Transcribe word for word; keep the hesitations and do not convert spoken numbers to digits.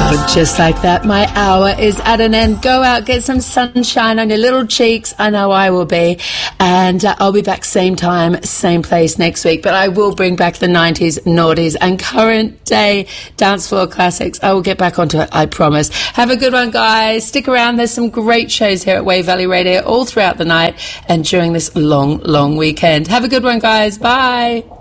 But just like that, my hour is at an end. Go out, get some sunshine on your little cheeks. I know I will be. And uh, I'll be back same time, same place next week. But I will bring back the nineties, noughties and current day dance floor classics. I will get back onto it, I promise. Have a good one, guys. Stick around. There's some great shows here at Wave Valley Radio all throughout the night and during this long, long weekend. Have a good one, guys. Bye.